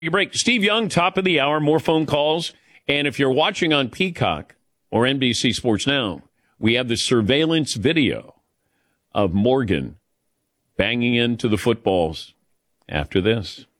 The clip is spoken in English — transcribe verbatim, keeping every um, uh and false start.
You break. Steve Young, top of the hour, more phone calls. And if you're watching on Peacock or N B C Sports Now, we have the surveillance video of Morgan banging into the footballs after this.